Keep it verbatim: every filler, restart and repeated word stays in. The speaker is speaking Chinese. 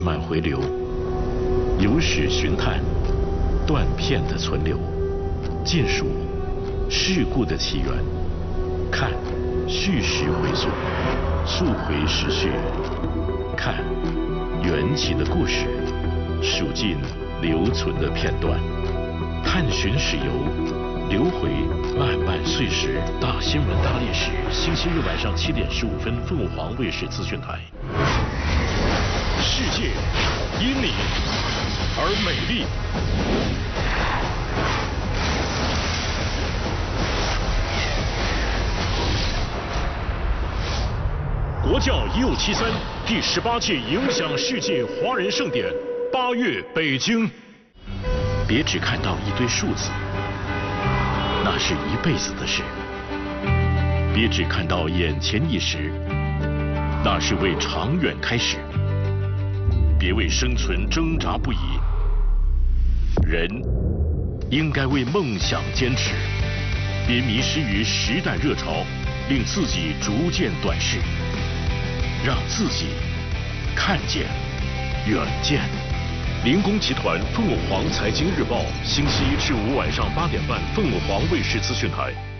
慢回流，有史寻探，断片的存留，尽数事故的起源，看叙事回溯，溯回时序，看缘起的故事，数尽留存的片段，探寻史游，留回漫漫岁时。大新闻大历史，星期日晚上七点十五分，凤凰卫视资讯台。世界因你而美丽。国教一五七三第十八届影响世界华人盛典，八月北京。别只看到一堆数字，那是一辈子的事；别只看到眼前一时，那是为长远开始。别为生存挣扎不已，人应该为梦想坚持。别迷失于时代热潮，令自己逐渐短视，让自己看见远见。林工集团凤凰财经日报，星期一至五晚上八点半，凤凰卫视资讯台。